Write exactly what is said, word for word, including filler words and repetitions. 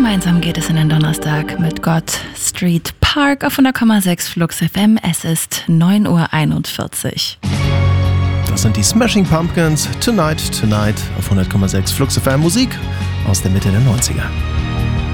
Gemeinsam geht es in den Donnerstag mit God Street Park auf hundert Komma sechs Flux F M. Es ist neun Uhr einundvierzig. Das sind die Smashing Pumpkins. Tonight, Tonight auf hundert Komma sechs Flux F M. Musik aus der Mitte der neunziger.